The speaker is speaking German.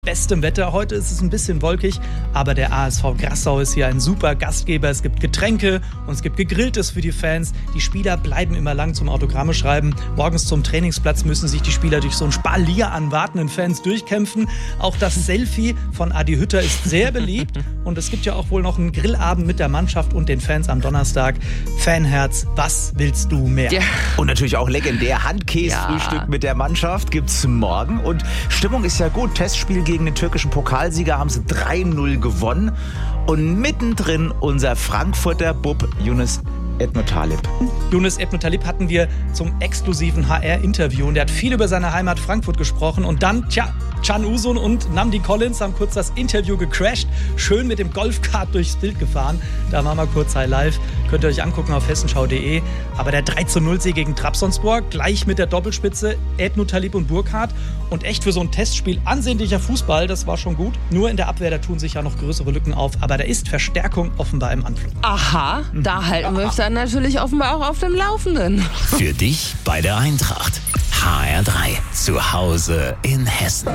Bestem Wetter. Heute ist es ein bisschen wolkig, aber der ASV Grassau ist hier ein super Gastgeber. Es gibt Getränke und es gibt Gegrilltes für die Fans. Die Spieler bleiben immer lang zum Autogramme schreiben. Morgens zum Trainingsplatz müssen sich die Spieler durch so ein Spalier an wartenden Fans durchkämpfen. Auch das Selfie von Adi Hütter ist sehr beliebt. Und es gibt ja auch wohl noch einen Grillabend mit der Mannschaft und den Fans am Donnerstag. Fanherz, was willst du mehr? Ja. Und natürlich auch legendär Handkäsefrühstück mit der Mannschaft gibt's morgen. Und Stimmung ist ja gut. Testspiel gegen den türkischen Pokalsieger haben sie 3-0 gewonnen. Und mittendrin unser Frankfurter Bub Yunus Ednotalip. Yunus Ednotalip hatten wir zum exklusiven HR-Interview und der hat viel über seine Heimat Frankfurt gesprochen und dann, Can Uzun und Nnamdi Collins haben kurz das Interview gecrashed, schön mit dem Golfkart durchs Bild gefahren. Da waren wir kurz High Live, könnt ihr euch angucken auf hessenschau.de. Aber der 3-0-Sieg gegen Trabzonspor, gleich mit der Doppelspitze Ednotalip und Burkhardt und echt für so ein Testspiel ansehnlicher Fußball, das war schon gut. Nur in der Abwehr, da tun sich ja noch größere Lücken auf, aber da ist Verstärkung offenbar im Anflug. Aha, da halten wir uns dann natürlich offenbar auch auf dem Laufenden. Für dich bei der Eintracht. HR3, zu Hause in Hessen.